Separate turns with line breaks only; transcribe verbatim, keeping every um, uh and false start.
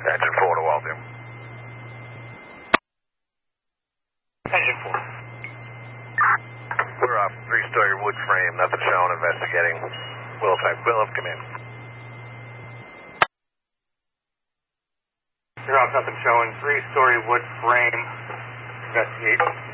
Engine four to Waltham.
Engine four.
We're off three-story wood frame, nothing shown, investigating. Will type, Will, come in.
You're off, nothing showing. Three-story wood frame. Investigate.